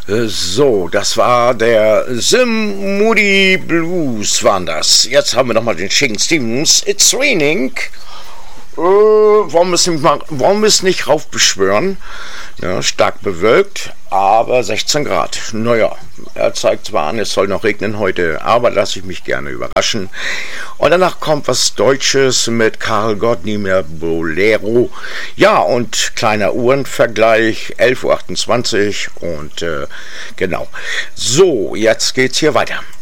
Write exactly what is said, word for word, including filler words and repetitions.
So, das war der Sim Moody Blues, waren das. Jetzt haben wir nochmal den Shakin' Stevens, It's Raining. Äh, wollen wir es nicht, mal, wollen wir es nicht raufbeschwören? Ja, stark bewölkt, aber sechzehn Grad. Naja, er zeigt zwar an, es soll noch regnen heute, aber lasse ich mich gerne überraschen. Und danach kommt was Deutsches mit Karel Gott, nie mehr Bolero. Ja, und kleiner Uhrenvergleich, elf Uhr achtundzwanzig und äh, genau. So, jetzt geht's hier weiter.